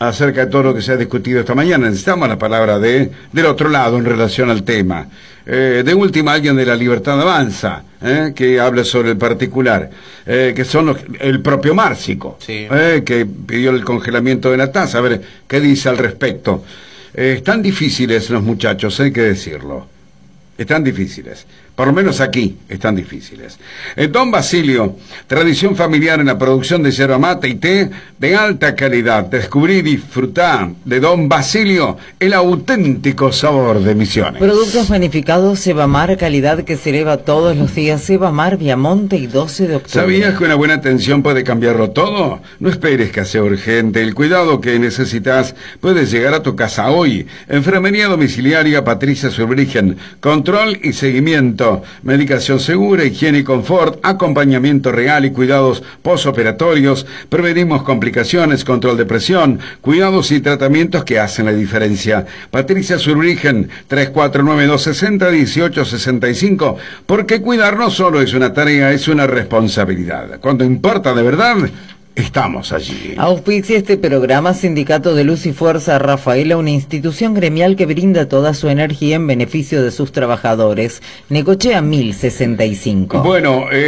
acerca de todo lo que se ha discutido esta mañana. Necesitamos la palabra del otro lado en relación al tema. De última, alguien de La Libertad Avanza, que hable sobre el particular, que son el propio Márcico, sí, que pidió el congelamiento de la tasa. A ver, ¿qué dice al respecto? Están difíciles los muchachos, hay que decirlo. Están difíciles. Por lo menos aquí están difíciles. Don Basilio, tradición familiar en la producción de yerba mate y té de alta calidad. Descubrí y disfrutar de Don Basilio el auténtico sabor de Misiones. Productos panificados Sebamar, calidad que se eleva todos los días. Sebamar, Viamonte y 12 de octubre. ¿Sabías que una buena atención puede cambiarlo todo? No esperes que sea urgente. El cuidado que necesitas puede llegar a tu casa hoy. Enfermería domiciliaria Patricia Surbrigen. Control y seguimiento. Medicación segura, higiene y confort, acompañamiento real y cuidados posoperatorios, prevenimos complicaciones, control de presión, cuidados y tratamientos que hacen la diferencia. Patricia Surbrigen, 349-260-1865, porque cuidar no solo es una tarea, es una responsabilidad. Cuando importa de verdad, estamos allí. Auspicia este programa Sindicato de Luz y Fuerza Rafaela, una institución gremial que brinda toda su energía en beneficio de sus trabajadores. Necochea 1065. Bueno, a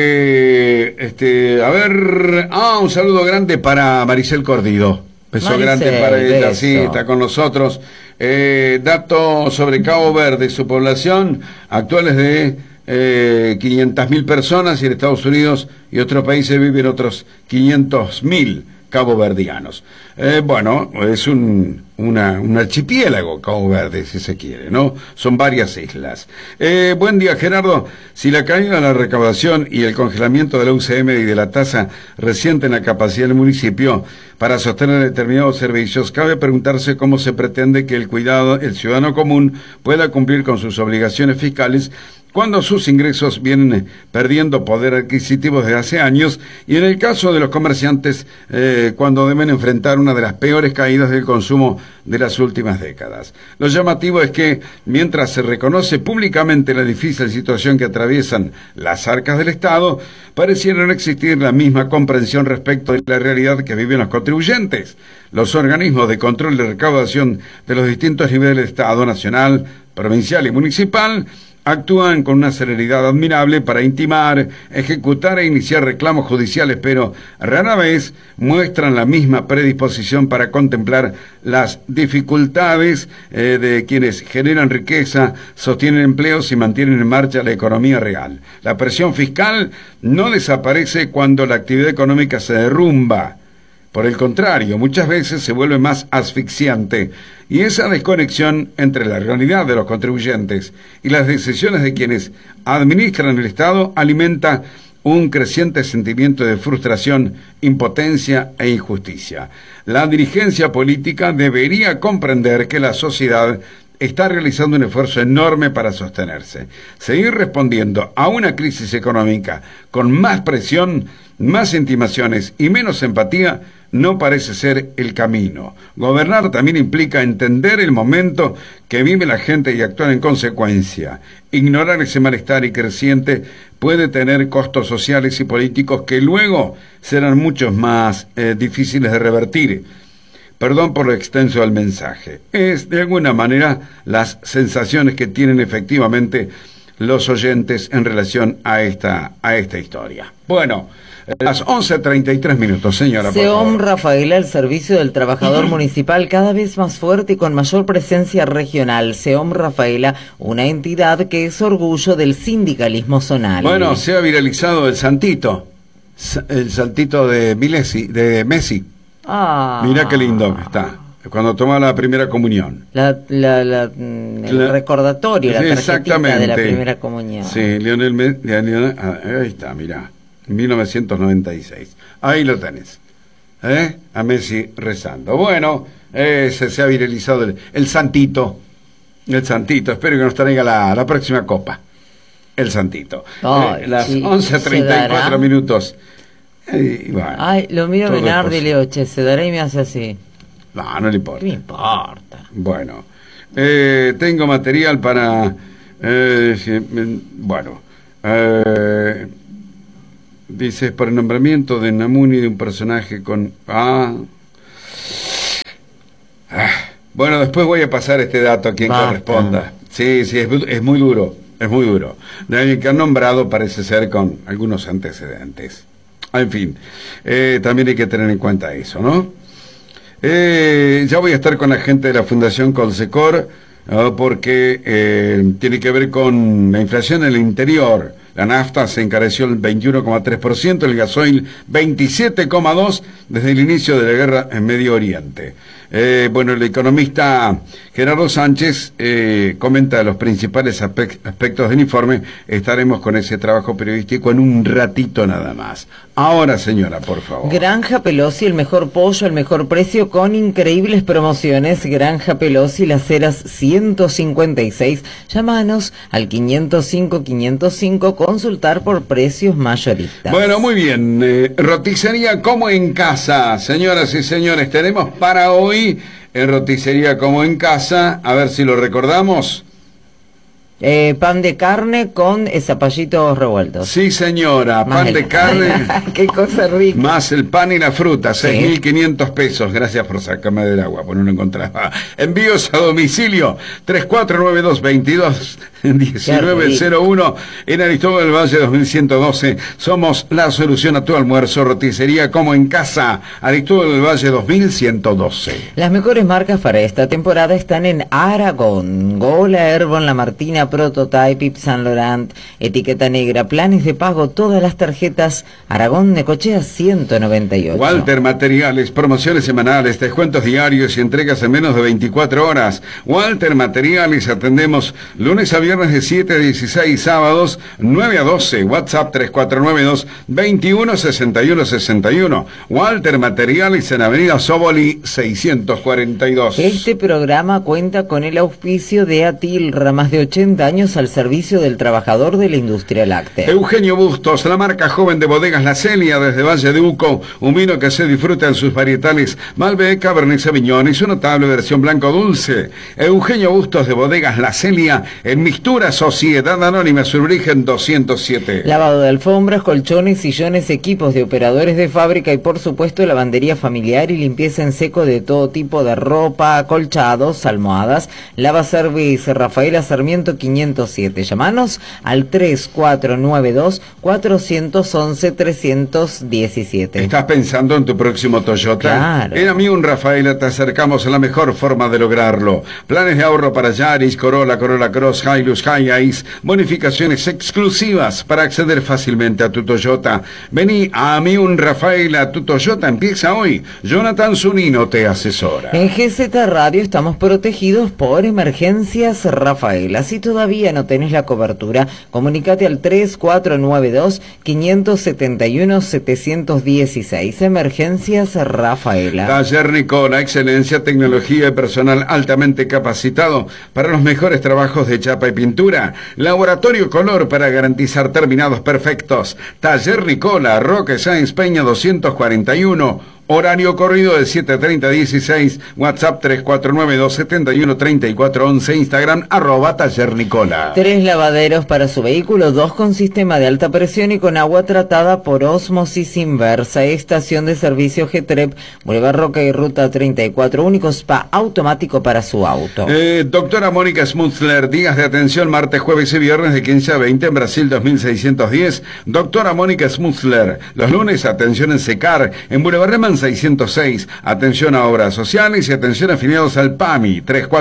ver, un saludo grande para Maricel Cordido. Beso grande para ella, sí, está con nosotros. Datos sobre Cabo Verde, su población actual es de 500.000 personas, y en Estados Unidos y otros países viven otros 500.000 caboverdianos. Bueno, es un archipiélago Cabo Verde, si se quiere, ¿no? Son varias islas. Buen día, Gerardo. Si la caída de la recaudación y el congelamiento de la UCM y de la tasa resienten la capacidad del municipio para sostener determinados servicios, cabe preguntarse cómo se pretende que el ciudadano común pueda cumplir con sus obligaciones fiscales cuando sus ingresos vienen perdiendo poder adquisitivo desde hace años, y en el caso de los comerciantes, cuando deben enfrentar una de las peores caídas del consumo de las últimas décadas. Lo llamativo es que, mientras se reconoce públicamente la difícil situación que atraviesan las arcas del Estado, pareciera no existir la misma comprensión respecto de la realidad que viven los contribuyentes. Los organismos de control de recaudación de los distintos niveles de Estado, nacional, provincial y municipal, actúan con una celeridad admirable para intimar, ejecutar e iniciar reclamos judiciales, pero rara vez muestran la misma predisposición para contemplar las dificultades de quienes generan riqueza, sostienen empleos y mantienen en marcha la economía real. La presión fiscal no desaparece cuando la actividad económica se derrumba. Por el contrario, muchas veces se vuelve más asfixiante, y esa desconexión entre la realidad de los contribuyentes y las decisiones de quienes administran el Estado alimenta un creciente sentimiento de frustración, impotencia e injusticia. La dirigencia política debería comprender que la sociedad está realizando un esfuerzo enorme para sostenerse. Seguir respondiendo a una crisis económica con más presión, más intimaciones y menos empatía no parece ser el camino. Gobernar también implica entender el momento que vive la gente y actuar en consecuencia. Ignorar ese malestar y creciente puede tener costos sociales y políticos que luego serán muchos más difíciles de revertir. Perdón por lo extenso del mensaje. Es, de alguna manera, las sensaciones que tienen efectivamente los oyentes en relación a esta historia. Bueno, las 11:33, señora. SEOM Rafaela, el servicio del trabajador municipal cada vez más fuerte y con mayor presencia regional. SEOM Rafaela, una entidad que es orgullo del sindicalismo zonal. Bueno, se ha viralizado el santito de Messi. Mira qué lindo que está. Cuando toma la primera comunión. El recordatorio, la tarjetita de la primera comunión. Sí, Lionel, ahí está, mirá. 1996. Ahí lo tenés. A Messi rezando. Bueno, se ha viralizado el santito. El santito. Espero que nos traiga la próxima copa. El santito. Las 11:34. Bueno, ay, lo miro a Menardi y le digo, che, se dará y me hace así. No le importa. ¿Qué me importa? Bueno, tengo material para... dice, por el nombramiento de Namuni de un personaje con... Bueno, después voy a pasar este dato a quien corresponda. Sí, es muy duro, es muy duro. De alguien que han nombrado parece ser con algunos antecedentes. En fin, también hay que tener en cuenta eso, ¿no? Ya voy a estar con la gente de la Fundación Colsecor, porque tiene que ver con la inflación en el interior. La nafta se encareció el 21,3%, el gasoil 27,2% desde el inicio de la guerra en Medio Oriente. Bueno, el economista Gerardo Sánchez comenta los principales aspectos del informe. Estaremos con ese trabajo periodístico en un ratito nada más. Ahora, señora, por favor. Granja Pelosi, el mejor pollo, el mejor precio con increíbles promociones. Granja Pelosi, Las Heras 156. Llámanos al 505-505, consultar por precios mayoristas. Bueno, muy bien. Roticería como en casa, señoras y señores. Tenemos para hoy en Roticería como en casa, a ver si lo recordamos. Pan de carne con zapallitos revueltos. Sí, señora, pan de carne. Qué cosa rica. Más el pan y la fruta, 6.500 pesos. Gracias por sacarme del agua, pues no lo encontraba. Envíos a domicilio, 3492-22-1901, en Aristóbal del Valle 2112. Somos la solución a tu almuerzo. Roticería como en casa, Aristóbal del Valle 2112. Las mejores marcas para esta temporada están en Aragón. Gola, Herbon, La Martina, Prototype, Yves Saint Laurent, etiqueta negra, planes de pago, todas las tarjetas. Aragón, Necochea 198. Walter Materiales, promociones semanales, descuentos diarios y entregas en menos de 24 horas. Walter Materiales, atendemos lunes a viernes de 7 a 16, sábados 9 a 12. WhatsApp 3492-216161. Walter Materiales en Avenida Sóboli 642. Este programa cuenta con el auspicio de Atilra, más de 80 años al servicio del trabajador de la industria láctea. Eugenio Bustos, la marca joven de Bodegas La Celia, desde Valle de Uco, un vino que se disfruta en sus varietales Malbec, Cabernet Sauvignon y su notable versión blanco dulce. Eugenio Bustos de Bodegas La Celia, en Mixtura Sociedad Anónima, Surbrigen 207. Lavado de alfombras, colchones, sillones, equipos de operadores de fábrica y por supuesto lavandería familiar y limpieza en seco de todo tipo de ropa, acolchados, almohadas. Lava Service Rafaela Sarmiento 507. Llamanos al 3492-411-317. ¿Estás pensando en tu próximo Toyota? Claro. En Amiun Rafaela te acercamos a la mejor forma de lograrlo. Planes de ahorro para Yaris, Corolla, Corolla Cross, Hilux, Hiace, bonificaciones exclusivas para acceder fácilmente a tu Toyota. Vení a Amiun Rafaela, tu Toyota empieza hoy. Jonathan Zunino te asesora. En GZ Radio estamos protegidos por Emergencias Rafaela. Si todavía no tenés la cobertura, comunicate al 3492-571-716. Emergencias Rafaela. Taller Nicola, excelencia, tecnología y personal altamente capacitado para los mejores trabajos de chapa y pintura. Laboratorio Color para garantizar terminados perfectos. Taller Nicola, Roque Sáenz Peña 241. Horario corrido de 7:30 a 16, WhatsApp 3492-713411, Instagram @Taller Nicola. 3 lavaderos para su vehículo, 2 con sistema de alta presión y con agua tratada por ósmosis inversa. Estación de servicio Getrep, Boulevard Roca y Ruta 34, único spa automático para su auto. Doctora Mónica Smutzler, días de atención martes, jueves y viernes de 15 a 20 en Brasil 2610. Doctora Mónica Smutzler, los lunes atención en Secar, en Boulevard Reman 606, atención a obras sociales y atención afiliados al PAMI,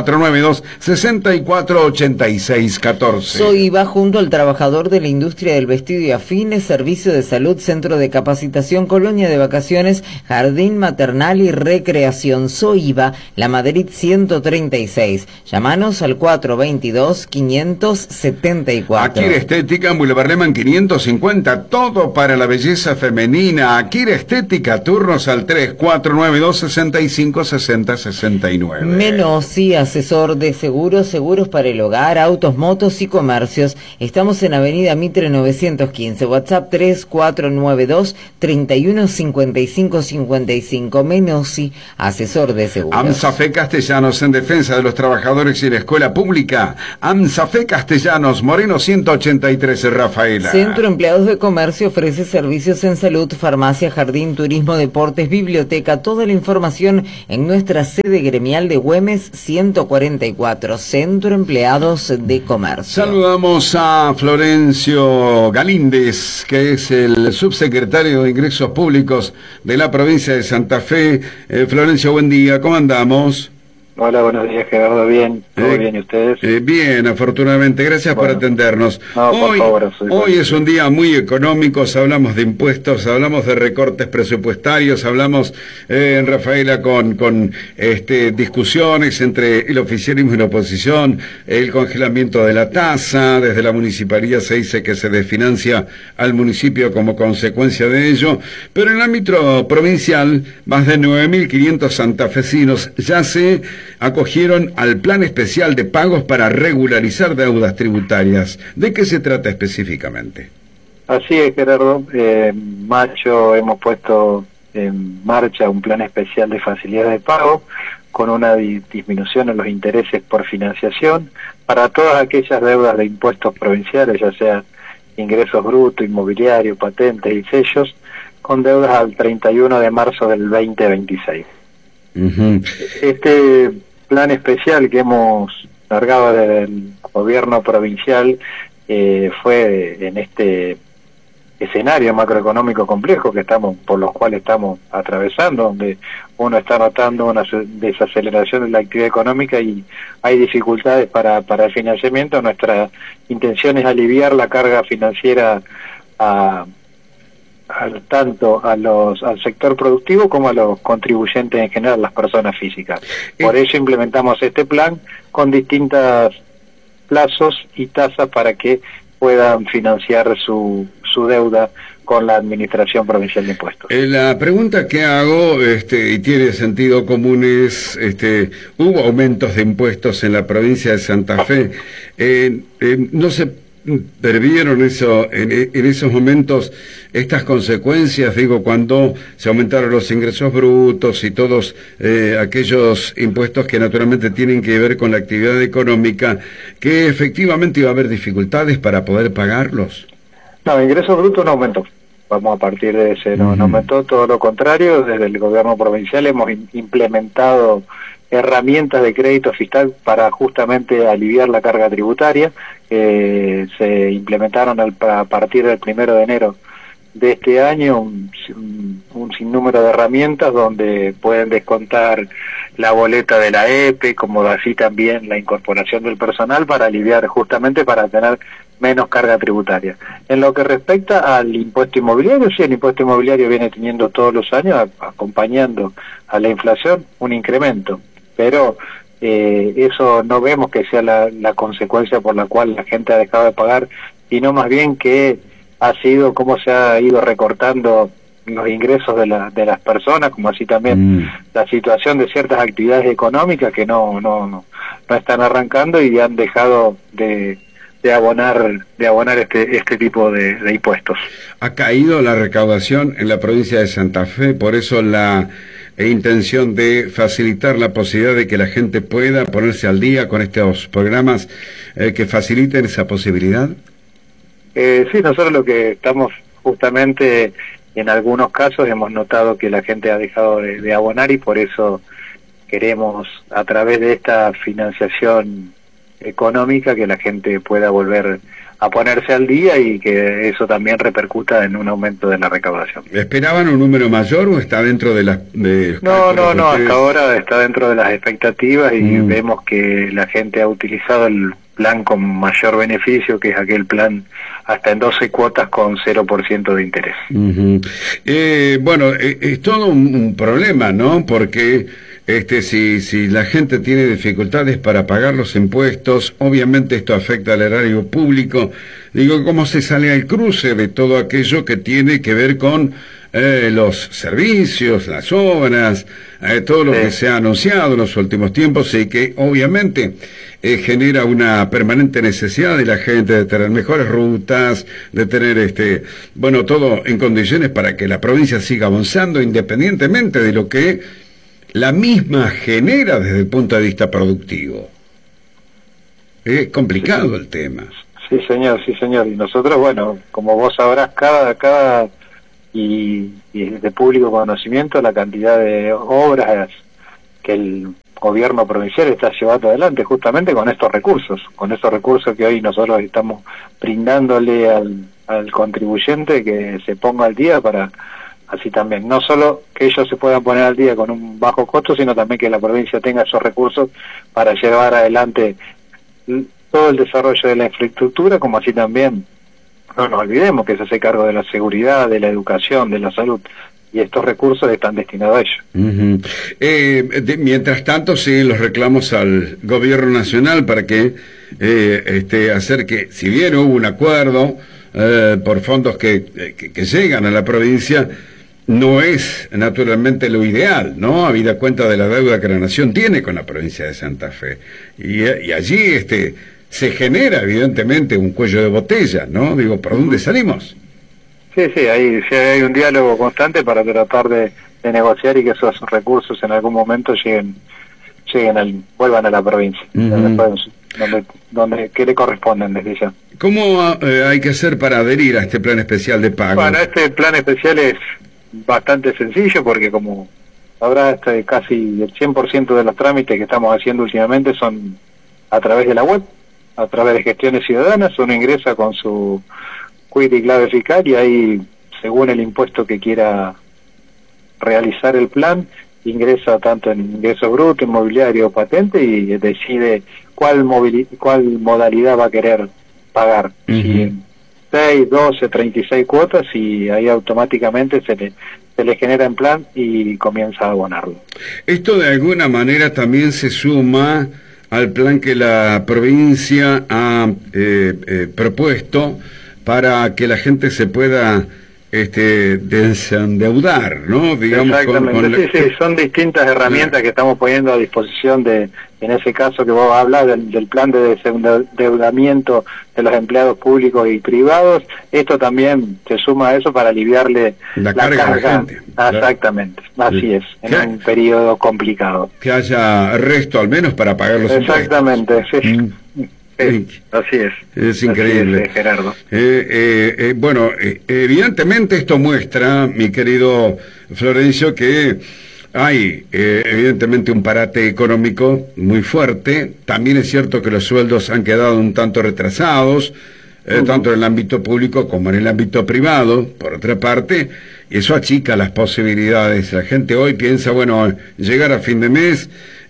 3492-648614. Soiva, junto al trabajador de la industria del vestido y afines, servicio de salud, centro de capacitación, colonia de vacaciones, jardín maternal y recreación. Soiva, La Madrid 136. Llámanos al 422-574. Akira Estética en Boulevard Lehmann 550, todo para la belleza femenina. Akira Estética, turnos al 3492-656069. Menossi, asesor de seguros, seguros para el hogar, autos, motos y comercios. Estamos en Avenida Mitre 915, WhatsApp 3492-315555. Menossi, asesor de seguros. AMSAFE Castellanos, en defensa de los trabajadores y la escuela pública. AMSAFE Castellanos, Moreno 183, Rafaela. Centro Empleados de Comercio ofrece servicios en salud, farmacia, jardín, turismo, deportes, biblioteca. Toda la información en nuestra sede gremial de Güemes 144, Centro Empleados de Comercio. Saludamos a Florencio Galíndez, que es el subsecretario de Ingresos Públicos de la provincia de Santa Fe. Florencio, buen día, ¿cómo andamos? Hola, buenos días, Gerardo. Bien, ¿todo bien? ¿Y ustedes? Bien, afortunadamente. Gracias por atendernos. No, por favor, hoy es un día muy económico. Hablamos de impuestos, hablamos de recortes presupuestarios, hablamos, Rafaela, con discusiones entre el oficialismo y la oposición, el congelamiento de la tasa. Desde la municipalidad se dice que se desfinancia al municipio como consecuencia de ello. Pero en el ámbito provincial, más de 9.500 santafesinos ya se acogieron al plan especial de pagos para regularizar deudas tributarias. ¿De qué se trata específicamente? Así es, Gerardo. En mayo hemos puesto en marcha un plan especial de facilidades de pago con una disminución en los intereses por financiación para todas aquellas deudas de impuestos provinciales, ya sea ingresos brutos, inmobiliario, patentes y sellos, con deudas al 31 de marzo del 2026. Este plan especial que hemos largado desde el gobierno provincial fue en este escenario macroeconómico complejo que estamos, por los cuales estamos atravesando, donde uno está notando una desaceleración de la actividad económica y hay dificultades para el financiamiento. Nuestra intención es aliviar la carga financiera tanto al sector productivo como a los contribuyentes en general, las personas físicas. Por eso implementamos este plan con distintos plazos y tasas para que puedan financiar su deuda con la Administración Provincial de Impuestos. La pregunta que hago, y tiene sentido común, es, hubo aumentos de impuestos en la provincia de Santa Fe. ¿No se previeron en esos momentos estas consecuencias? Digo, cuando se aumentaron los ingresos brutos y todos aquellos impuestos que naturalmente tienen que ver con la actividad económica, que efectivamente iba a haber dificultades para poder pagarlos. No, ingresos brutos no aumentó. Vamos a partir de ese, no aumentó, todo lo contrario. Desde el gobierno provincial hemos implementado herramientas de crédito fiscal para justamente aliviar la carga tributaria. Se implementaron a partir del 1 de enero de este año un sinnúmero de herramientas donde pueden descontar la boleta de la EPE, como así también la incorporación del personal para aliviar, justamente para tener menos carga tributaria. En lo que respecta al impuesto inmobiliario, sí, el impuesto inmobiliario viene teniendo todos los años, acompañando a la inflación, un incremento, pero eso no vemos que sea la consecuencia por la cual la gente ha dejado de pagar, sino más bien que ha sido cómo se ha ido recortando los ingresos de las personas, como así también la situación de ciertas actividades económicas que no están arrancando y han dejado de abonar este tipo de impuestos. Ha caído la recaudación en la provincia de Santa Fe, por eso la intención de facilitar la posibilidad de que la gente pueda ponerse al día con estos programas que faciliten esa posibilidad. Sí, nosotros lo que estamos justamente, en algunos casos hemos notado que la gente ha dejado de abonar y por eso queremos, a través de esta financiación económica, que la gente pueda volver a ponerse al día y que eso también repercuta en un aumento de la recaudación. ¿Esperaban un número mayor o está dentro de las... No, hasta ahora está dentro de las expectativas y vemos que la gente ha utilizado el plan con mayor beneficio, que es aquel plan hasta en 12 cuotas con 0% de interés. Bueno, es todo un problema, ¿no? Porque si la gente tiene dificultades para pagar los impuestos, obviamente esto afecta al erario público. Digo, ¿cómo se sale al cruce de todo aquello que tiene que ver con los servicios, las obras, todo lo que se ha anunciado en los últimos tiempos y que obviamente genera una permanente necesidad de la gente de tener mejores rutas, de tener todo en condiciones para que la provincia siga avanzando independientemente de lo que la misma genera desde el punto de vista productivo? Es complicado el tema. Sí, señor. Y nosotros, bueno, como vos sabrás, cada y de público conocimiento la cantidad de obras que el gobierno provincial está llevando adelante justamente con estos recursos que hoy nosotros estamos brindándole al contribuyente, que se ponga al día para así también, no solo que ellos se puedan poner al día con un bajo costo, sino también que la provincia tenga esos recursos para llevar adelante todo el desarrollo de la infraestructura, como así también, no nos olvidemos que se hace cargo de la seguridad, de la educación, de la salud, y estos recursos están destinados a ello. Mientras tanto, siguen los reclamos al gobierno nacional para que hacer que, si bien hubo un acuerdo por fondos que llegan a la provincia, no es naturalmente lo ideal, ¿no? Habida cuenta de la deuda que la nación tiene con la provincia de Santa Fe. Y allí se genera evidentemente un cuello de botella, ¿no? Digo, ¿por dónde salimos? Sí, hay un diálogo constante para tratar de negociar y que esos recursos en algún momento vuelvan a la provincia, donde que le corresponden desde ya. ¿Cómo hay que hacer para adherir a este plan especial de pago? Bueno, este plan especial es bastante sencillo porque, como ahora casi el 100% de los trámites que estamos haciendo últimamente son a través de la web, a través de gestiones ciudadanas. Uno ingresa con su quit y clave fiscal y ahí, según el impuesto que quiera realizar el plan, ingresa tanto en ingreso bruto, inmobiliario o patente y decide cuál modalidad va a querer pagar. Si 6, 12, 36 cuotas, y ahí automáticamente se le genera en plan y comienza a abonarlo. Esto de alguna manera también se suma al plan que la provincia ha propuesto para que la gente se pueda desendeudar, ¿no? Digamos, exactamente, sí, son distintas herramientas que estamos poniendo a disposición en ese caso que vos hablas del plan de desendeudamiento de los empleados públicos y privados. Esto también se suma a eso para aliviarle la carga a la gente. Exactamente, así sí. Es, en un periodo complicado. Que haya resto al menos para pagar los exactamente, impuestos. Sí. Sí, así es. Es increíble. Así es, Gerardo. Bueno, evidentemente esto muestra, mi querido Florencio, que hay evidentemente un parate económico muy fuerte. También es cierto que los sueldos han quedado un tanto retrasados, tanto en el ámbito público como en el ámbito privado, por otra parte, y eso achica las posibilidades. La gente hoy piensa, bueno, llegar a fin de mes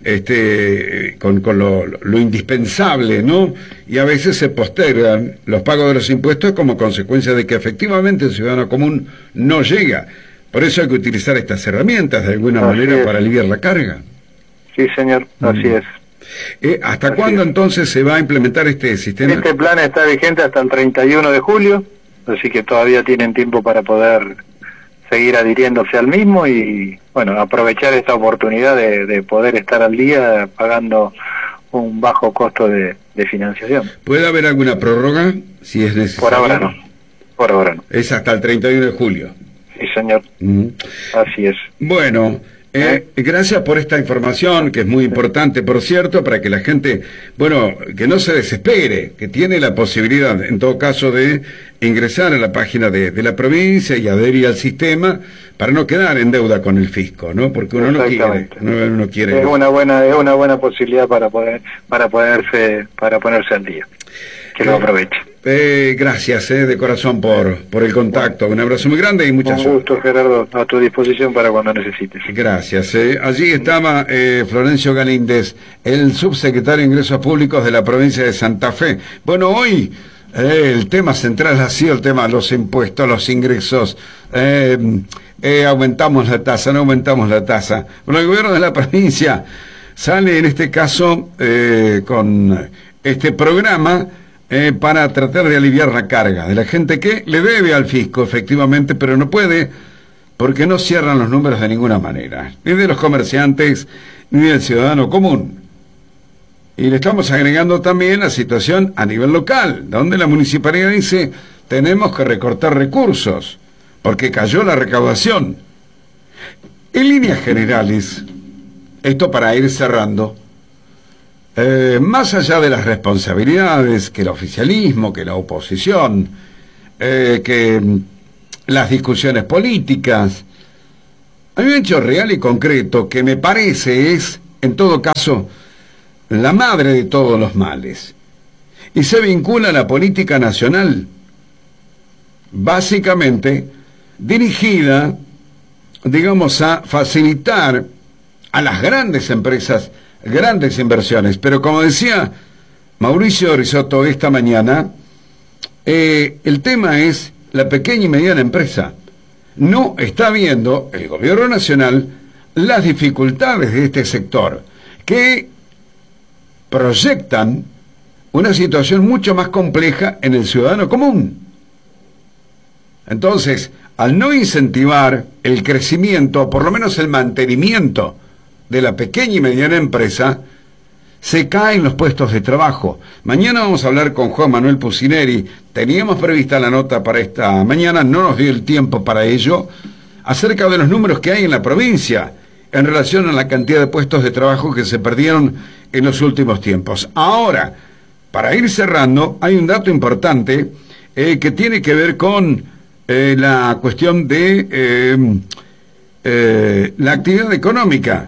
con lo indispensable, ¿no? Y a veces se postergan los pagos de los impuestos como consecuencia de que efectivamente el ciudadano común no llega. Por eso hay que utilizar estas herramientas de alguna manera para aliviar la carga. Sí, señor, así es. ¿Hasta cuándo entonces se va a implementar este sistema? Este plan está vigente hasta el 31 de julio, así que todavía tienen tiempo para poder seguir adhiriéndose al mismo y, bueno, aprovechar esta oportunidad de poder estar al día pagando un bajo costo de financiación. ¿Puede haber alguna prórroga si es necesario? Por ahora no. Es hasta el 31 de julio. Sí, señor. Así es. Bueno, gracias por esta información, que es muy importante, por cierto, para que la gente, bueno, que no se desespere, que tiene la posibilidad, en todo caso, de ingresar a la página de la provincia y adherir al sistema para no quedar en deuda con el fisco, ¿no? Porque uno no quiere. Es una buena posibilidad para ponerse al día. Que lo aproveche. Gracias de corazón por el contacto. Un abrazo muy grande y muchas gracias. Un gusto, Gerardo, a tu disposición para cuando necesites. Gracias. Allí estaba Florencio Galíndez, el subsecretario de Ingresos Públicos de la provincia de Santa Fe. Bueno, hoy el tema central ha sido el tema de los impuestos, los ingresos. Aumentamos la tasa, no aumentamos la tasa. Bueno, el gobierno de la provincia sale en este caso con este programa para tratar de aliviar la carga de la gente que le debe al fisco, efectivamente, pero no puede, porque no cierran los números de ninguna manera, ni de los comerciantes, ni del ciudadano común. Y le estamos agregando también la situación a nivel local, donde la municipalidad dice, tenemos que recortar recursos, porque cayó la recaudación. En líneas generales, esto para ir cerrando, más allá de las responsabilidades que el oficialismo, que la oposición, que las discusiones políticas. Hay un hecho real y concreto que me parece es, en todo caso, la madre de todos los males. Y se vincula a la política nacional, básicamente dirigida, digamos, a facilitar a las grandes empresas grandes inversiones. Pero como decía Mauricio Risotto esta mañana, el tema es la pequeña y mediana empresa. No está viendo el gobierno nacional las dificultades de este sector, que proyectan una situación mucho más compleja en el ciudadano común. Entonces, al no incentivar el crecimiento, o por lo menos el mantenimiento de la pequeña y mediana empresa, se caen los puestos de trabajo. Mañana vamos a hablar con Juan Manuel Pucineri. Teníamos prevista la nota para esta mañana, no nos dio el tiempo para ello, acerca de los números que hay en la provincia en relación a la cantidad de puestos de trabajo que se perdieron en los últimos tiempos. Ahora, para ir cerrando, hay un dato importante que tiene que ver con la cuestión de la actividad económica.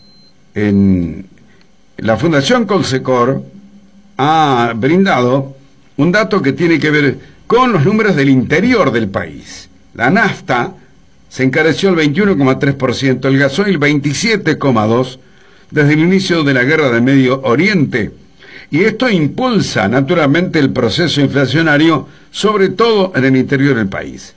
La Fundación Colsecor ha brindado un dato que tiene que ver con los números del interior del país. La nafta se encareció el 21,3%, el gasoil 27,2% desde el inicio de la guerra del Medio Oriente. Y esto impulsa naturalmente el proceso inflacionario, sobre todo en el interior del país.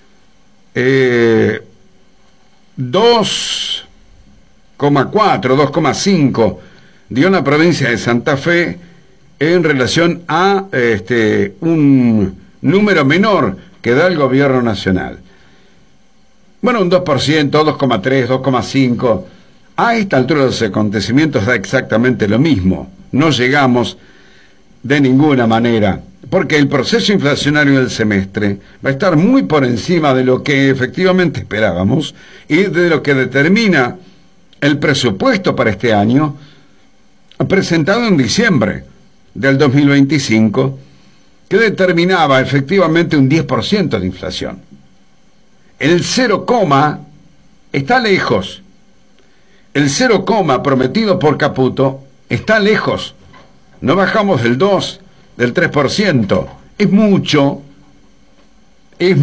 2,5 dio la provincia de Santa Fe en relación a un número menor que da el gobierno nacional. Bueno, un 2%, 2,3, 2,5. A esta altura de los acontecimientos da exactamente lo mismo. No llegamos de ninguna manera, porque el proceso inflacionario del semestre va a estar muy por encima de lo que efectivamente esperábamos y de lo que determina el presupuesto para este año, presentado en diciembre del 2025, que determinaba efectivamente un 10% de inflación. El 0, está lejos. El 0, prometido por Caputo está lejos. No bajamos del 2, del 3%. Es mucho, es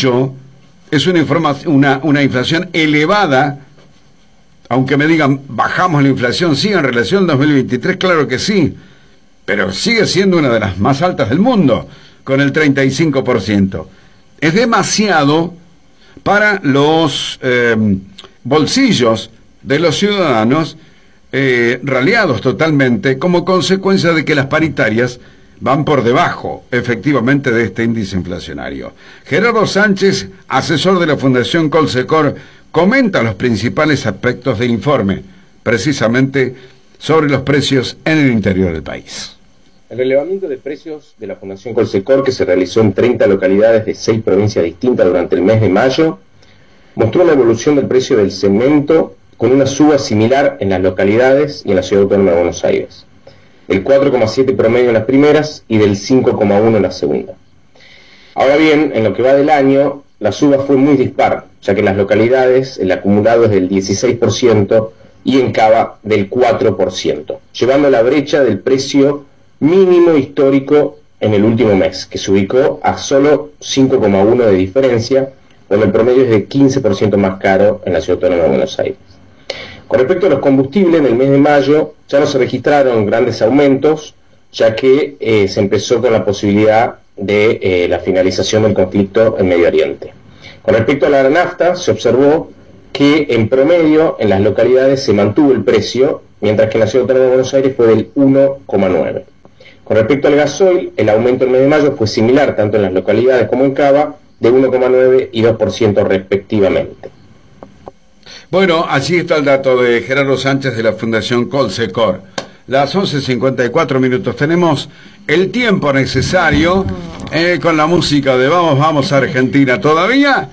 una inflación elevada. Aunque me digan, bajamos la inflación, sí, en relación al 2023, claro que sí, pero sigue siendo una de las más altas del mundo, con el 35%. Es demasiado para los bolsillos de los ciudadanos raleados totalmente, como consecuencia de que las paritarias van por debajo, efectivamente, de este índice inflacionario. Gerardo Sánchez, asesor de la Fundación Colsecor, comenta los principales aspectos del informe, precisamente sobre los precios en el interior del país. El relevamiento de precios de la Fundación Colsecor, que se realizó en 30 localidades de 6 provincias distintas durante el mes de mayo, mostró la evolución del precio del cemento con una suba similar en las localidades y en la Ciudad Autónoma de Buenos Aires, del 4,7 promedio en las primeras y del 5,1 en la segunda. Ahora bien, en lo que va del año, la suba fue muy dispar, ya que en las localidades el acumulado es del 16% y en Cava del 4%, llevando la brecha del precio mínimo histórico en el último mes, que se ubicó a solo 5,1 de diferencia, donde el promedio es de 15% más caro en la Ciudad Autónoma de Buenos Aires. Con respecto a los combustibles, en el mes de mayo ya no se registraron grandes aumentos, ya que se empezó con la posibilidad de la finalización del conflicto en Medio Oriente. Con respecto a la nafta, se observó que en promedio en las localidades se mantuvo el precio, mientras que en la Ciudad Autónoma de Buenos Aires fue del 1,9. Con respecto al gasoil, el aumento en el mes de mayo fue similar tanto en las localidades como en Cava, de 1,9 y 2% respectivamente. Bueno, allí está el dato de Gerardo Sánchez de la Fundación Colsecor. Las 11:54. Tenemos el tiempo necesario con la música de Vamos Argentina todavía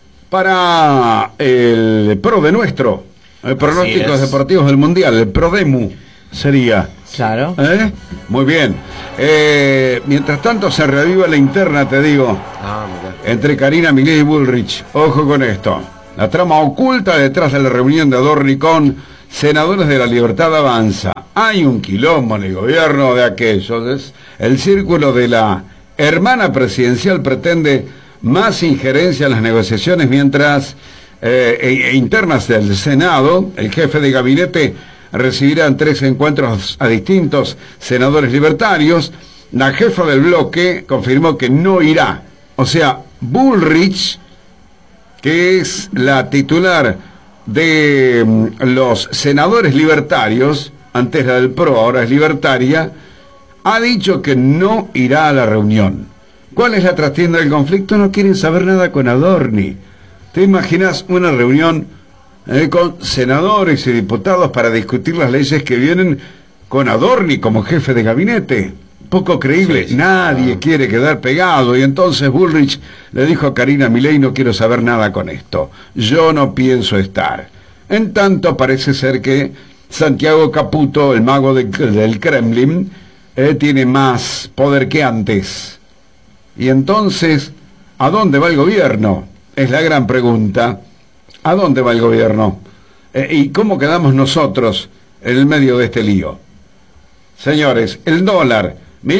para el pro de nuestro, pronósticos deportivos del Mundial, el Prodemu sería. Claro. Muy bien. Mientras tanto se reaviva la interna, te digo. Ah, mira. entre Karina Milei y Bullrich. Ojo con esto. La trama oculta detrás de la reunión de Adorni con senadores de La Libertad Avanza. Hay un quilombo en el gobierno de aquellos. El círculo de la hermana presidencial pretende más injerencia en las negociaciones, mientras internas del Senado, el jefe de gabinete recibirá en 3 encuentros a distintos senadores libertarios. La jefa del bloque confirmó que no irá. O sea, Bullrich, que es la titular de los senadores libertarios, antes era del PRO, ahora es libertaria, ha dicho que no irá a la reunión. ¿Cuál es la trastienda del conflicto? No quieren saber nada con Adorni. ¿Te imaginas una reunión con senadores y diputados para discutir las leyes que vienen con Adorni como jefe de gabinete? Poco creíble. Sí. Nadie quiere quedar pegado, y entonces Bullrich le dijo a Karina Milei: no quiero saber nada con esto, yo no pienso estar. En tanto, parece ser que Santiago Caputo, el mago del Kremlin, tiene más poder que antes. Y entonces, ¿a dónde va el gobierno? Es la gran pregunta. ¿A dónde va el gobierno? ¿Y cómo quedamos nosotros en el medio de este lío? Señores, el dólar,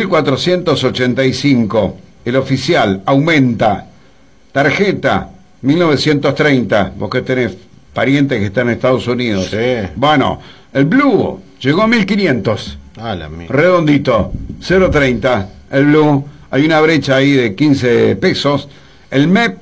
1.485. El oficial aumenta. Tarjeta, 1930. Vos que tenés parientes que están en Estados Unidos. Sí. Bueno, el blue llegó a 1.500. Redondito, 0.30. El blue, hay una brecha ahí de 15 pesos. El MEP,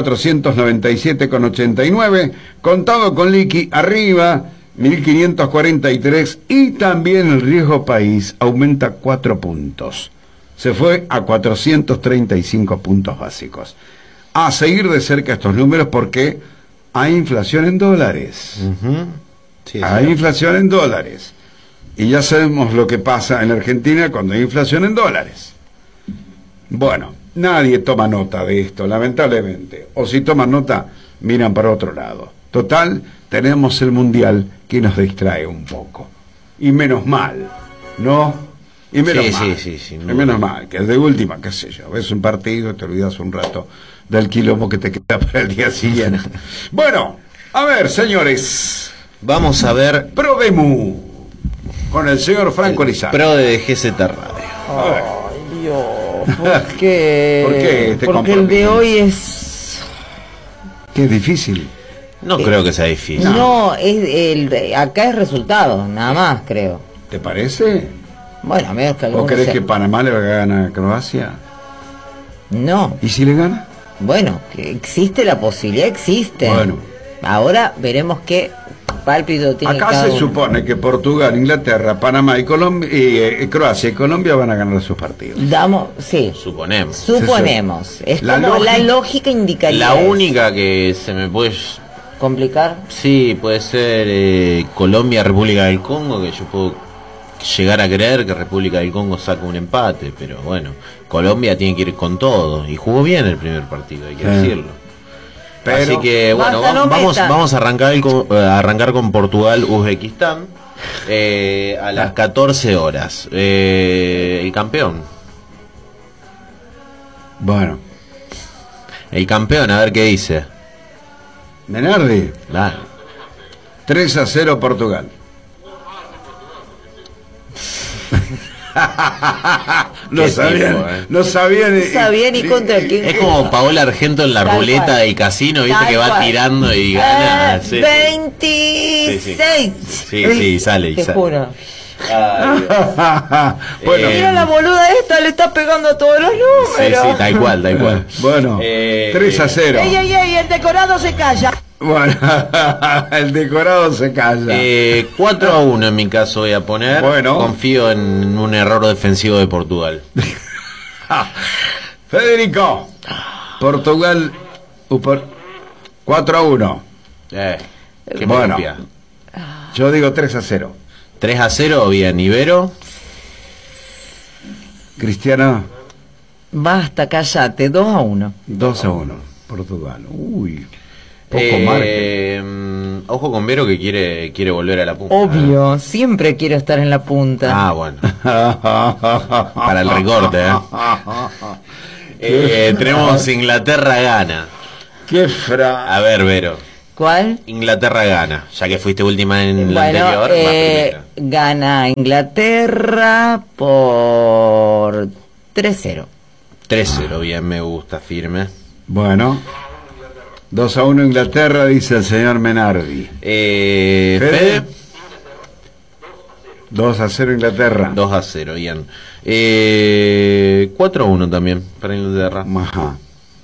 1.497,89. Contado con liqui, arriba, 1.543. Y también el riesgo país aumenta 4 puntos. Se fue a 435 puntos básicos. A seguir de cerca estos números porque hay inflación en dólares. Sí, hay inflación en dólares. Y ya sabemos lo que pasa en Argentina cuando hay inflación en dólares. Bueno, nadie toma nota de esto, lamentablemente. O si toman nota, miran para otro lado. Total, tenemos el Mundial que nos distrae un poco. Y menos mal, ¿no? Y menos mal. Sí, y menos mal, que es de última, qué sé yo. Ves un partido y te olvidas un rato del quilombo que te queda para el día siguiente. Bueno, a ver, señores. Vamos a ver Prodemu con el señor Franco Lizardo. Pro de GZ Radio. Ay, Dios. ¿Por qué? ¿Por qué Porque el de hoy es... que es difícil. No creo que sea difícil. No, acá es resultado, nada más, creo. ¿Te parece? Bueno, a menos que ¿Vos crees que Panamá le va a ganar a Croacia? No. ¿Y si le gana? Bueno, que existe la posibilidad, existe. Bueno. Ahora veremos qué pálpito tiene acá cada se uno. supone que Portugal, Inglaterra, Panamá y Colombia, Croacia y Colombia van a ganar sus partidos. Sí. Suponemos. Es como la lógica indicaría. La única que se me puede complicar. Sí, puede ser Colombia, República del Congo, que yo puedo llegar a creer que República del Congo saca un empate, pero bueno, Colombia tiene que ir con todo y jugó bien el primer partido, hay que decirlo. Pero, así que bueno, vamos a arrancar con Portugal-Uzbekistán a las 14 horas. El campeón. Bueno. El campeón, a ver qué dice. Menardi. Claro. 3-0 Portugal. No sabía ni contra quién. Es como Paola Argento en la ruleta del casino, viste, que va tirando y gana. 26. Sí, sale. Te juro. Bueno, mira la boluda esta, le está pegando a todos los números. Sí, tal cual. Bueno, 3-0. Ey, el decorado se calla. Bueno, el decorado se calla. 4-1 en mi caso voy a poner. Bueno. Confío en un error defensivo de Portugal. Federico. Portugal 4-1. Bueno, copia. Yo digo 3-0. 3-0, bien. ¿Ibero? Cristiano. Basta, cállate. 2-1. 2-1. Portugal. Uy. Poco margen. Ojo con Vero que quiere volver a la punta. Obvio, siempre quiero estar en la punta. Ah, bueno. Para el recorte, Tenemos Inglaterra gana. ¡Qué fra! A ver, Vero. ¿Cuál? Inglaterra gana, ya que fuiste última en la anterior, más primera. Gana Inglaterra por 3-0. 3-0, bien, me gusta, firme. Bueno, 2-1 Inglaterra, dice el señor Menardi. Fede. 2-0 Inglaterra. 2-0, bien. 4-1 también para Inglaterra. Ajá.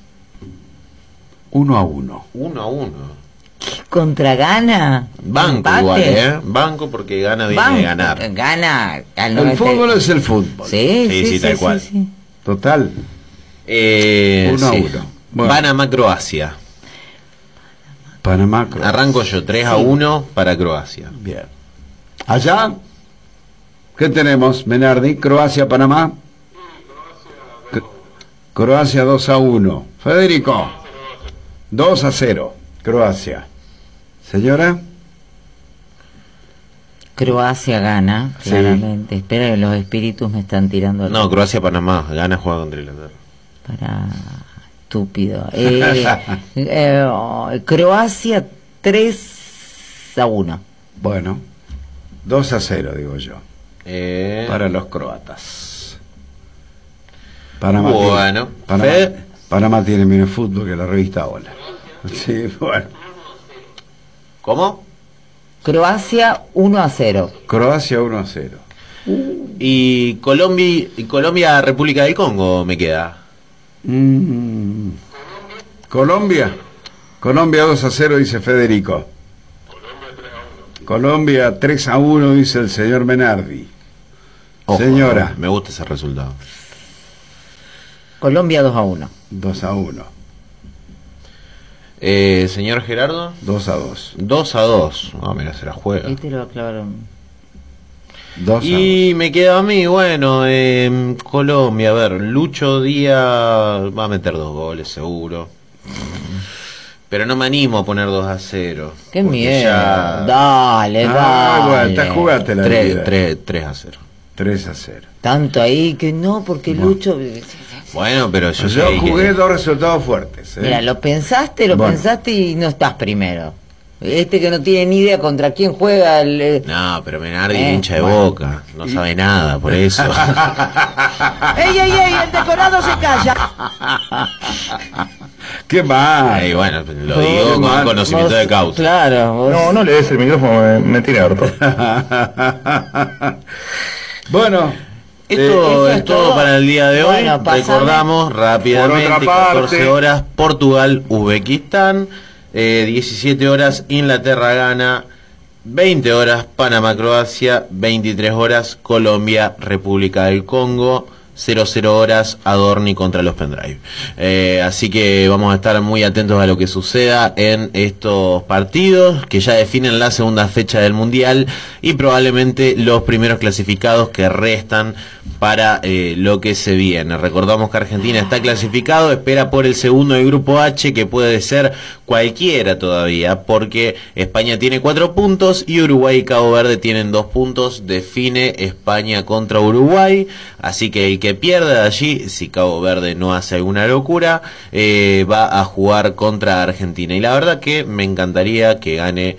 1-1. 1-1. ¿Contra gana? Banco ¿Empate? igual, Banco porque gana viene de ganar. Gana al El fútbol es el fútbol. Sí, tal cual. sí. Total. 1-1. Bueno. Panamá-Croacia. Panamá, Croacia. Arranco yo, 3-1 para Croacia. Bien. Allá, ¿qué tenemos, Menardi? Croacia, Panamá. Croacia 2-1. Federico, 2-0. Croacia. Señora. Croacia gana, Sí. claramente. Espera que los espíritus me están tirando al- No, Croacia-Panamá, gana juega contra Inglaterra. para estúpido. Croacia 3-1. Bueno, 2-0, digo yo. Eh, Para los croatas. Panamá Bueno, tiene, Panamá tiene menos fútbol que la revista Hola. Sí, bueno. ¿Cómo? Croacia 1-0. Croacia 1-0. Y Colombia, República del Congo me queda. Colombia. Colombia 2-0, dice Federico. Colombia 3-1, dice el señor Menardi. Ojo, Señora. me gusta ese resultado. Colombia 2-1. 2-1. Señor Gerardo. 2-2. 2-2. Ah, mira, se la juega. Este lo clavaron. 2-2. Y me queda a mí, bueno, Colombia, a ver, Lucho Díaz va a meter 2 goles seguro. Pero no me animo a poner 2-0. Qué porque miedo. ya Dale, dale. Bueno, jugate la vida. 3-0. 3-0. Tanto ahí que no, porque Bueno. Lucho... Bueno, pero yo Yo sé jugué que... 2 resultados fuertes. Mira, lo pensaste Bueno. y no estás primero. Este que no tiene ni idea contra quién juega el... No, pero Menardi es Eh, hincha de bueno. Boca, no sabe nada, por eso. ¡Ey, ey, ey! ¡El decorado se calla! ¡Qué mal! Y bueno, lo digo con mal. conocimiento de causa. Claro, vos- No, no le des el micrófono, me tiene harto. Bueno, Esto eso es es todo todo. para el día de hoy. Bueno, pasame. Recordamos rápidamente, Por otra parte. 14 horas Portugal, Uzbekistán, 17 horas Inglaterra, Ghana, 20 horas Panamá, Croacia, 23 horas Colombia, República del Congo, 00 horas Adorni contra los Pendrive. Así que vamos a estar muy atentos a lo que suceda en estos partidos que ya definen la segunda fecha del Mundial y probablemente los primeros clasificados que restan para lo que se viene. Recordamos que Argentina está clasificado, espera por el segundo del grupo H, que puede ser cualquiera todavía, porque España tiene 4 puntos y Uruguay y Cabo Verde tienen 2 puntos. Define España contra Uruguay, así que el que pierde de allí, si Cabo Verde no hace alguna locura, va a jugar contra Argentina. Y la verdad que me encantaría que gane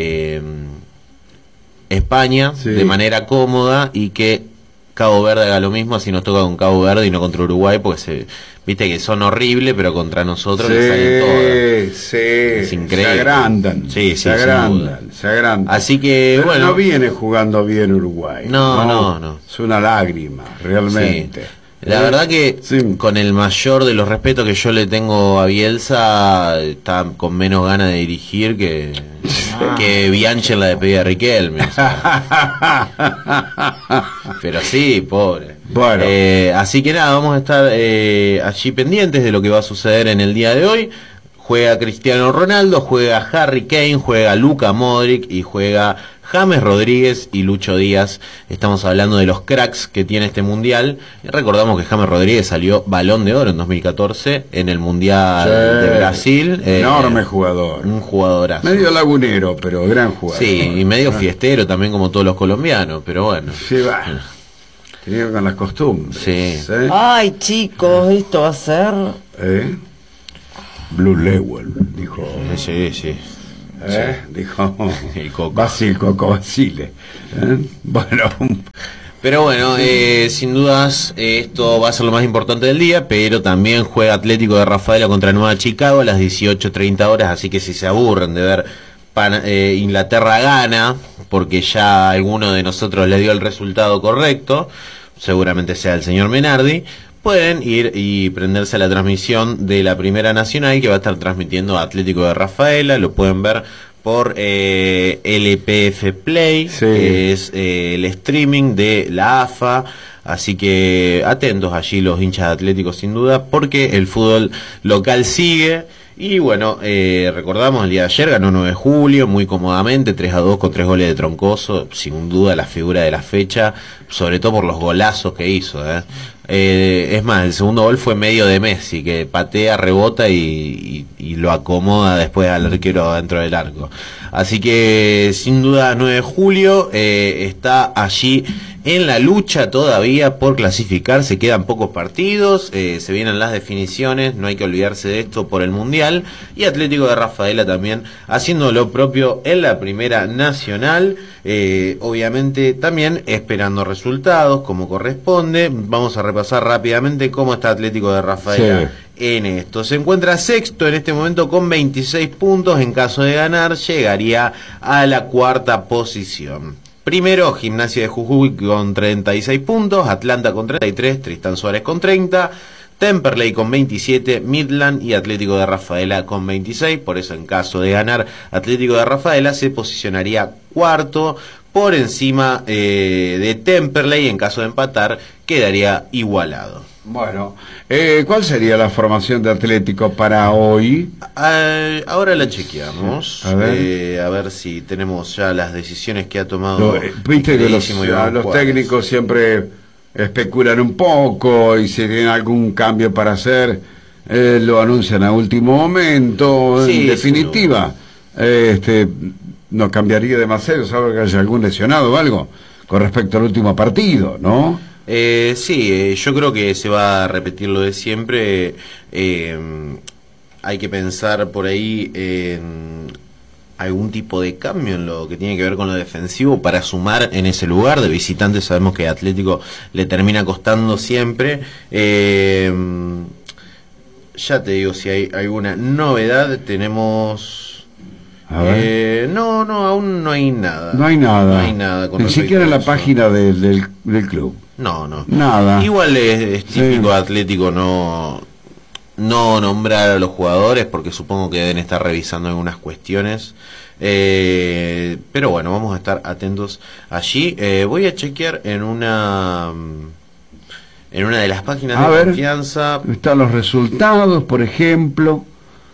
España Sí. de manera cómoda y que Cabo Verde haga lo mismo, así nos toca con Cabo Verde y no contra Uruguay, porque viste que son horribles, pero contra nosotros les salen todas. sí, Es increíble. se agrandan, Sí, sí, se sin agrandan, se agrandan. Así que, Pero bueno. no viene jugando bien Uruguay. No. Es una lágrima, realmente. Sí. La verdad que Sí. con el mayor de los respetos que yo le tengo a Bielsa, está con menos ganas de dirigir que Bianchi en la despedida de Riquelme. o sea. Pero sí, pobre. Bueno. Así que nada, vamos a estar allí pendientes de lo que va a suceder en el día de hoy. Juega Cristiano Ronaldo, juega Harry Kane, juega Luka Modric y juega James Rodríguez y Lucho Díaz. Estamos hablando de los cracks que tiene este mundial. Recordamos que James Rodríguez salió Balón de Oro en 2014 en el Mundial Sí. de Brasil. Enorme jugador. Un jugadorazo. Medio lagunero, pero gran jugador. Sí, y medio fiestero también como todos los colombianos, pero bueno. Sí, va. Tiene que ver con las costumbres. Sí. Ay, chicos, esto va a ser... Blue Lewell, dijo. Sí. Dijo El Coco. Basile. Bueno. Pero bueno, sin dudas esto va a ser lo más importante del día, pero también juega Atlético de Rafaela contra Nueva Chicago a las 18:30 horas, así que si se aburren de ver Inglaterra gana, porque ya alguno de nosotros le dio el resultado correcto, seguramente sea el señor Menardi, pueden ir y prenderse a la transmisión de la Primera Nacional que va a estar transmitiendo Atlético de Rafaela. Lo pueden ver por LPF Play, que es el streaming de la AFA. Así que atentos allí los hinchas atléticos sin duda, porque el fútbol local sigue. Y bueno, recordamos el día de ayer ganó 9 de julio muy cómodamente, 3-2 con 3 goles de Troncoso, sin duda la figura de la fecha, sobre todo por los golazos que hizo. Es más, el segundo gol fue medio de Messi, que patea, rebota y lo acomoda después al arquero dentro del arco. Así que sin duda 9 de julio está allí en la lucha todavía por clasificar. Se quedan pocos partidos, se vienen las definiciones, no hay que olvidarse de esto por el Mundial, y Atlético de Rafaela también haciendo lo propio en la Primera Nacional, obviamente también esperando resultados como corresponde. Vamos a repasar rápidamente cómo está Atlético de Rafaela en esto. Se encuentra sexto en este momento con 26 puntos, en caso de ganar llegaría a la cuarta posición. Primero, Gimnasia de Jujuy con 36 puntos, Atlanta con 33, Tristán Suárez con 30, Temperley con 27, Midland y Atlético de Rafaela con 26. Por eso, en caso de ganar, Atlético de Rafaela se posicionaría cuarto por encima de Temperley. En caso de empatar, quedaría igualado. Bueno, ¿cuál sería la formación de Atlético para hoy? Ahora la chequeamos. A ver si tenemos ya las decisiones que ha tomado. Viste que los técnicos siempre especulan un poco, y si tienen algún cambio para hacer, lo anuncian a último momento. En definitiva, no cambiaría demasiado, salvo que haya algún lesionado o algo con respecto al último partido, ¿no? Yo creo que se va a repetir lo de siempre. Hay que pensar por ahí en algún tipo de cambio en lo que tiene que ver con lo defensivo para sumar en ese lugar. De visitante sabemos que Atlético le termina costando siempre. Ya te digo si hay alguna novedad. Tenemos... no, aún no hay nada. No hay nada. Ni siquiera en la página del club. No. Nada. Igual es típico Atlético no nombrar a los jugadores, porque supongo que deben estar revisando algunas cuestiones. Pero bueno, vamos a estar atentos allí. Voy a chequear en una de las páginas de confianza. Están los resultados, por ejemplo.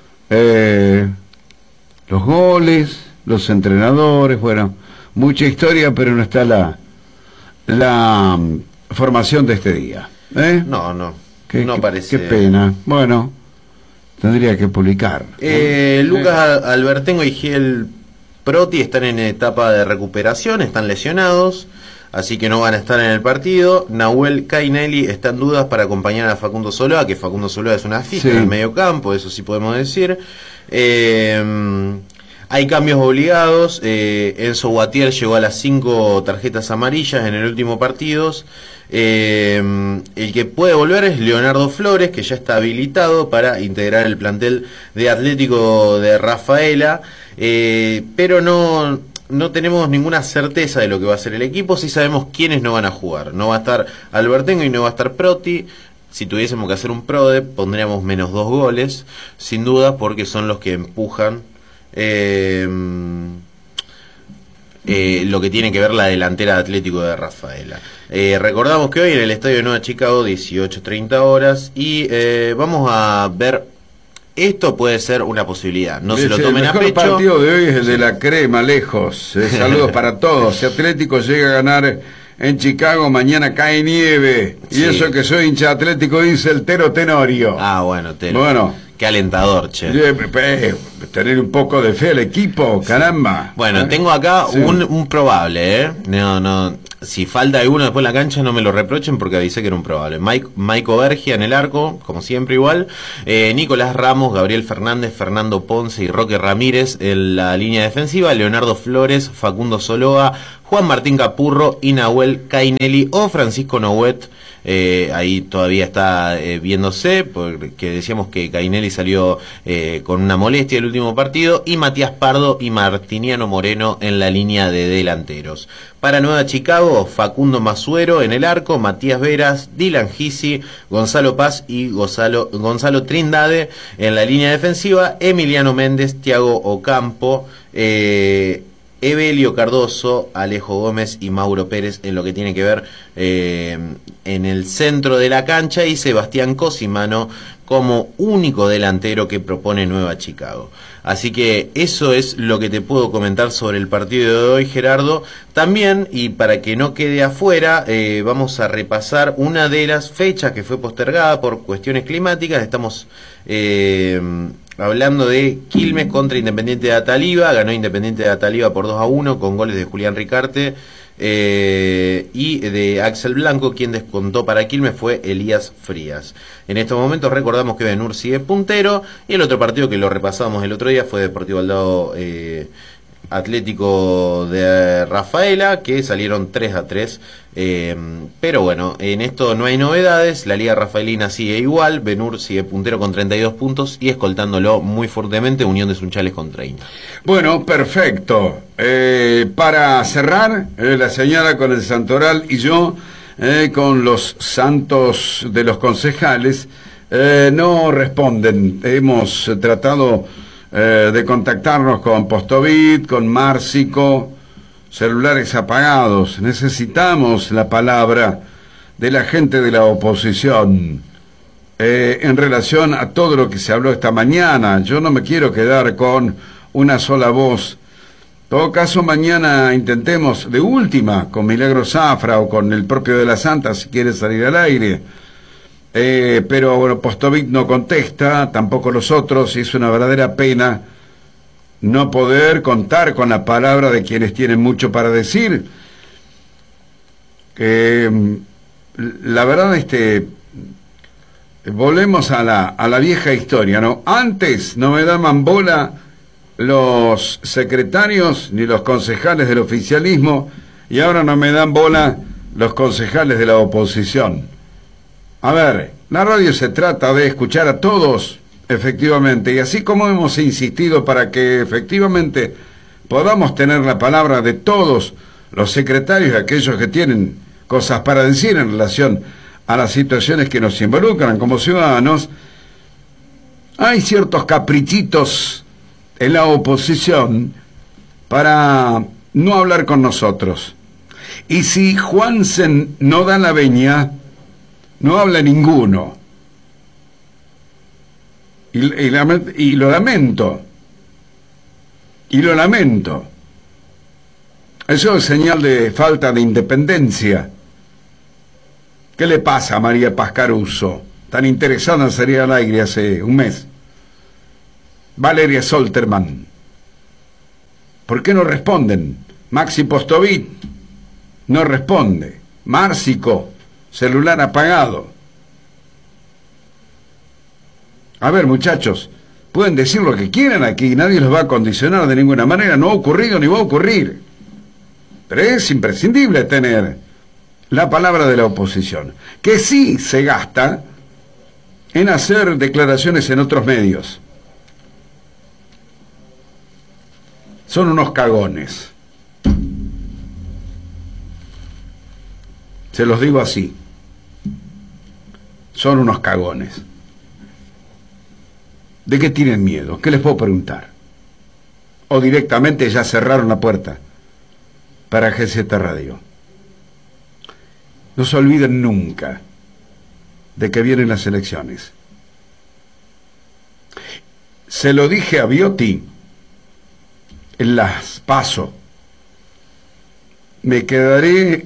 Los goles, los entrenadores, bueno, mucha historia, pero no está la formación de este día. No aparece. Qué pena. Bueno, tendría que publicar. Lucas Albertengo y Giel Proti están en etapa de recuperación, están lesionados, así que no van a estar en el partido. Nahuel Cainelli está en dudas para acompañar a Facundo Soloa, que Facundo Soloa es una fija en el medio campo, eso sí podemos decir. Hay cambios obligados. Enzo Guatier llegó a las 5 tarjetas amarillas en el último partido. El que puede volver es Leonardo Flores, que ya está habilitado para integrar el plantel de Atlético de Rafaela, pero no tenemos ninguna certeza de lo que va a ser el equipo. Sí sabemos quiénes no van a jugar. No va a estar Albertengo y no va a estar Proti. Si tuviésemos que hacer un PRODE, pondríamos -2 goles, sin duda, porque son los que empujan lo que tiene que ver la delantera de Atlético de Rafaela. Recordamos que hoy en el Estadio de Nueva Chicago, 18:30 horas, y vamos a ver, esto puede ser una posibilidad, no se lo tomen a pecho. El mejor partido de hoy es el de la crema, lejos. Saludos para todos. Si Atlético llega a ganar en Chicago, mañana cae nieve. Y eso que soy hincha Atlético, dice el Tero Tenorio. Bueno, Tero. Bueno. Qué alentador, che. Tener un poco de fe al equipo, caramba. Bueno, tengo acá un probable, No. si falta alguno después en la cancha, no me lo reprochen porque avisé que era un probable. Maico Bergia en el arco, como siempre igual. Nicolás Ramos, Gabriel Fernández, Fernando Ponce y Roque Ramírez en la línea defensiva. Leonardo Flores, Facundo Soloa, Juan Martín Capurro y Nahuel Cainelli o Francisco Nouet. Ahí todavía está viéndose, porque decíamos que Cainelli salió con una molestia el último partido, y Matías Pardo y Martiniano Moreno en la línea de delanteros. Para Nueva Chicago, Facundo Masuero en el arco, Matías Veras, Dylan Gisi, Gonzalo Paz y Gonzalo Trindade en la línea defensiva, Emiliano Méndez, Thiago Ocampo, Evelio Cardoso, Alejo Gómez y Mauro Pérez en lo que tiene que ver en el centro de la cancha, y Sebastián Cosimano como único delantero que propone Nueva Chicago. Así que eso es lo que te puedo comentar sobre el partido de hoy, Gerardo. También, y para que no quede afuera, vamos a repasar una de las fechas que fue postergada por cuestiones climáticas. Estamos hablando de Quilmes contra Independiente de Ataliva. Ganó Independiente de Ataliva por 2-1 con goles de Julián Ricarte y de Axel Blanco. Quien descontó para Quilmes fue Elías Frías. En estos momentos recordamos que Benur sigue puntero, y el otro partido que lo repasamos el otro día fue Deportivo Aldao Atlético de Rafaela, que salieron 3-3, pero bueno, en esto no hay novedades. La Liga Rafaelina sigue igual, Benur sigue puntero con 32 puntos y escoltándolo muy fuertemente Unión de Sunchales con 30. Bueno, perfecto. Para cerrar, la señora con el santoral y yo con los santos de los concejales no responden. Hemos tratado de contactarnos con Postovit, con Márcico, celulares apagados. Necesitamos la palabra de la gente de la oposición en relación a todo lo que se habló esta mañana. Yo no me quiero quedar con una sola voz. En todo caso, mañana intentemos de última con Milagro Zafra o con el propio de la Santa si quiere salir al aire. Pero bueno, Postovit no contesta, tampoco los otros, y es una verdadera pena no poder contar con la palabra de quienes tienen mucho para decir. La verdad, volvemos a la vieja historia, ¿no? Antes no me daban bola los secretarios ni los concejales del oficialismo, y ahora no me dan bola los concejales de la oposición. A ver, la radio se trata de escuchar a todos, efectivamente, y así como hemos insistido para que efectivamente podamos tener la palabra de todos los secretarios y aquellos que tienen cosas para decir en relación a las situaciones que nos involucran como ciudadanos, hay ciertos caprichitos en la oposición para no hablar con nosotros. Y si Juansen no da la veña, no habla ninguno. Y lo lamento. Y lo lamento. Eso es señal de falta de independencia. ¿Qué le pasa a María Paz Caruso? Tan interesada en salir al aire hace un mes. Valeria Solterman. ¿Por qué no responden? Maxi Postovit no responde. Márcico, celular apagado. A ver, muchachos, pueden decir lo que quieran aquí, nadie los va a condicionar de ninguna manera, no ha ocurrido ni va a ocurrir. Pero es imprescindible tener la palabra de la oposición, que sí se gasta en hacer declaraciones en otros medios. Son unos cagones. Se los digo así. Son unos cagones. ¿De qué tienen miedo? ¿Qué les puedo preguntar? O directamente ya cerraron la puerta para GZ Radio. No se olviden nunca de que vienen las elecciones. Se lo dije a Biotti en las PASO. Me quedaré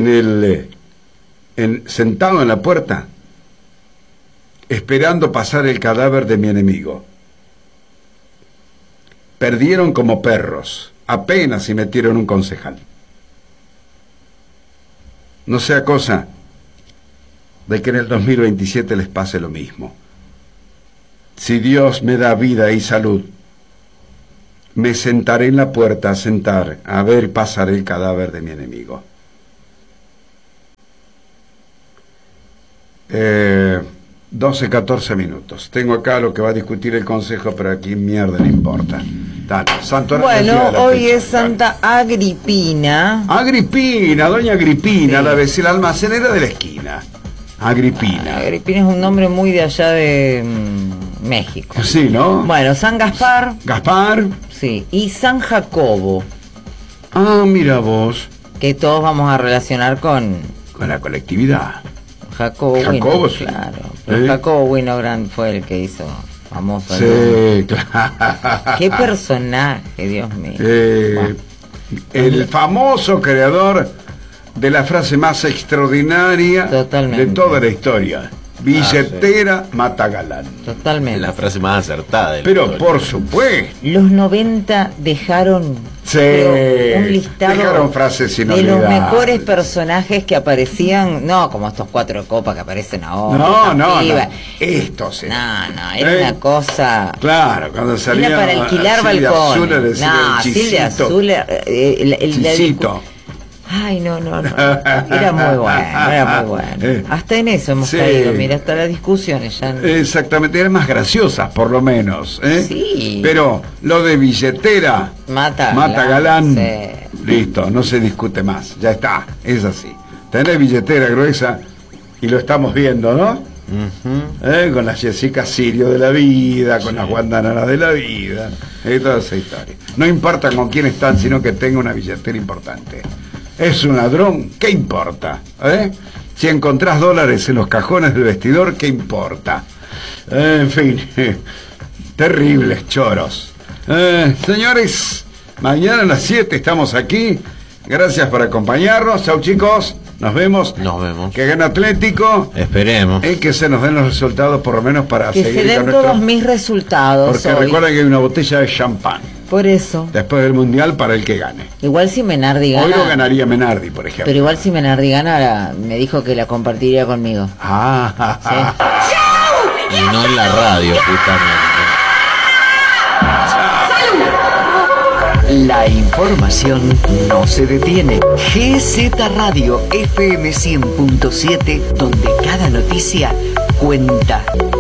sentado en la puerta esperando pasar el cadáver de mi enemigo. Perdieron como perros, apenas si metieron un concejal. no sea cosa de que en el 2027 les pase lo mismo. Si Dios me da vida y salud, me sentaré en la puerta a ver pasar el cadáver de mi enemigo. 12-14 minutos. Tengo acá lo que va a discutir el Consejo, pero aquí mierda le importa. Dale, Santo bueno, hoy es Santa Agripina. Agripina, doña Agripina, sí. La vecina almacenera de la esquina. Agripina. Agripina es un nombre muy de allá de México. Sí, ¿no? Bueno, San Gaspar. Gaspar. Sí, y San Jacobo. Ah, mira vos. Que todos vamos a relacionar con la colectividad. Jacobo Winogrand, sí. Claro. Pero Jacobo Winogrand fue el que hizo famoso. Sí, claro. Qué personaje, Dios mío. El famoso creador de la frase más extraordinaria de toda la historia. Billetera mata galán. Totalmente. La frase más acertada de la Pero historia. por supuesto. Los 90 dejaron un listado frases de los mejores personajes que aparecían, no como estos 4 copas que aparecen ahora. No. Estos era una cosa. Claro, cuando salía para alquilar balcones. Silvia Azul, el ay, no. Era muy bueno. Hasta en eso hemos caído. Mira, hasta las discusiones ya. Exactamente, eran más graciosas, por lo menos. Sí. Pero lo de billetera mata galán. Sí. Listo, no se discute más. Ya está, es así. Tenés billetera gruesa y lo estamos viendo, ¿no? Con las Jessica Sirio de la vida, con las Guandanaras de la vida, toda esa historia. No importa con quién están, sino que tenga una billetera importante. Es un ladrón, ¿qué importa? Si encontrás dólares en los cajones del vestidor, ¿qué importa? En fin, terribles choros. Señores, mañana a las 7 estamos aquí. Gracias por acompañarnos. Chau, chicos. Nos vemos. Que gane Atlético. Esperemos. Que se nos den los resultados, por lo menos para que seguir se den con todos mis resultados. Porque recuerden que hay una botella de champán. Por eso. Después del Mundial para el que gane. Igual si Menardi gana. Hoy lo ganaría Menardi, por ejemplo. Pero igual si Menardi gana, me dijo que la compartiría conmigo. Y no en la radio, justamente. La información no se detiene. GZ Radio FM 100.7, donde cada noticia cuenta.